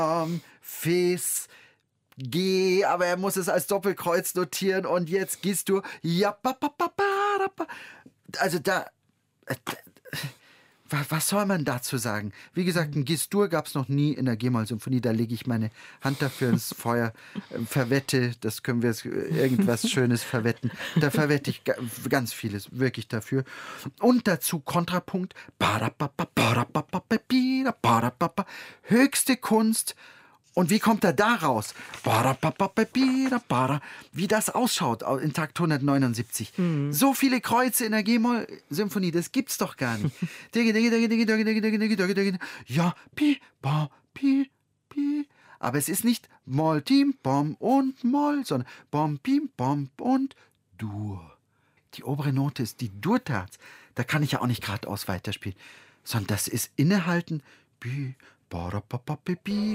Fis, G, aber er muss es als Doppelkreuz notieren und jetzt gehst du. Ja, also da. Was soll man dazu sagen? Wie gesagt, ein Gis-Dur gab es noch nie in der G-Moll-Symphonie. Da lege ich meine Hand dafür ins Feuer. Verwette, das können wir irgendwas Schönes verwetten. Da verwette ich ganz vieles wirklich dafür. Und dazu Kontrapunkt. Höchste Kunst. Und wie kommt er da raus? Wie das ausschaut in Takt 179. So viele Kreuze in der G-Moll-Symphonie, das gibt's doch gar nicht. Ja, pi, ba, pi, pi. Aber es ist nicht Moll, Tim, Bom und Moll, sondern Bom, Pim, Bom und Dur. Die obere Note ist die Dur-Terz. Da kann ich ja auch nicht geradeaus weiterspielen. Sondern das ist innehalten. Pi, ba, da, ba, ba, pi, pi.